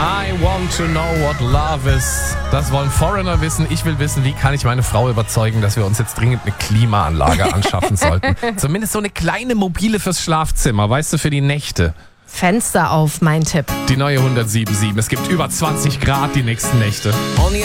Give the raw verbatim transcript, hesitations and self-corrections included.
I want to know what love is. Das wollen Foreigner wissen. Ich will wissen, wie kann ich meine Frau überzeugen, dass wir uns jetzt dringend eine Klimaanlage anschaffen sollten. Zumindest so eine kleine mobile fürs Schlafzimmer, weißt du, für die Nächte. Fenster auf, mein Tipp. Die neue hundertsieben Komma sieben. Es gibt über zwanzig Grad die nächsten Nächte.